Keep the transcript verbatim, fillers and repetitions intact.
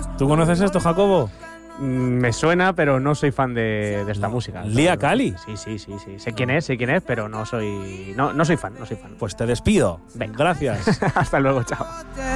¿Tú conoces esto, Jacobo? Me suena, pero no soy fan de, de esta no. música. ¿Lia Kali? Sí, sí, sí, sí. Sé quién es, sé quién es, pero no soy, no, no soy fan, no soy fan. Pues te despido. Venga. Gracias. Hasta luego, chao.